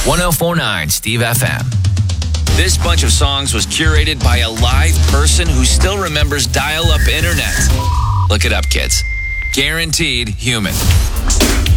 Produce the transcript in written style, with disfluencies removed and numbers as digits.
1049 Steve FM. This bunch of songs was curated by a live person who still remembers dial-up internet. Look it up, kids. Guaranteed human.